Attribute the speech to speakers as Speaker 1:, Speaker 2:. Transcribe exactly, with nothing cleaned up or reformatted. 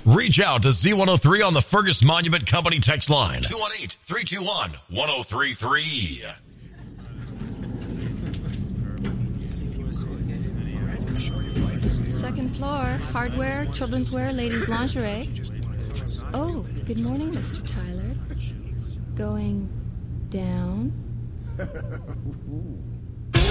Speaker 1: Reach out to Z one oh three on the Fergus Monument Company text line. two one eight, three two one, one oh three three.
Speaker 2: Second floor, hardware, children's wear, ladies' lingerie. Oh, good morning, Mister Tyler. Going down?